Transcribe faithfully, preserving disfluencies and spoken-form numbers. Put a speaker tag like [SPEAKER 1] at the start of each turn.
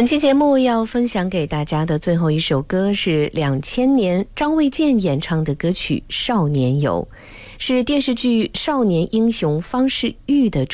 [SPEAKER 1] 本期节目要分享给大家的最后一首歌是两千年张卫健演唱的歌曲《少年游》，是电视剧《少年英雄方世玉》的